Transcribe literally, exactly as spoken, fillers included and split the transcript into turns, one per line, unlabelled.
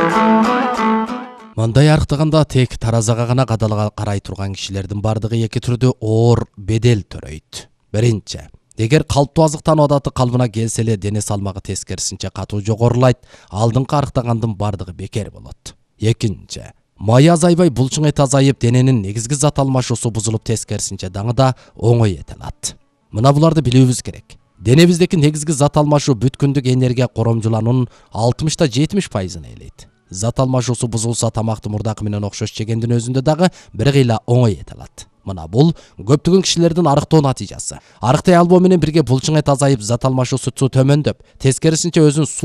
Мындай арктыганда тек таразага гана кадалга карай турган кишилердин бардыгы эки түрдүү оор бедел төрөйт. Биринчи, эгер калптуу азыктануу адаты калыбына келсе эле дене салмагы тескерисинче катуу жогорулайт, алдыңкы арктагандын бардыгы бекер болот. Экинчи, майы азайбай булчуң эт азайып, дененин негизги зат алмашуусу бузулуп, тескерисинче даңы да оңой эт алат. Мына буларды билүүбүз керек. Денебиздеки негизги зат алмашуу бүткүндүк энергия коромжулануунун алтымышта жетимиш пайызын ээлейт. Зат алмашуусу бузулса, тамакты мурдакы менен окшош жегендин өзүндө дагы бир кыйла оңой эт алат. Мына бул көптөгөн кишилердин арыктоо натыйжасы. Арыктай албоо менен бирге булчуң эт азайып, зат алмашуусу төмөндөп, тескерисинче өзүн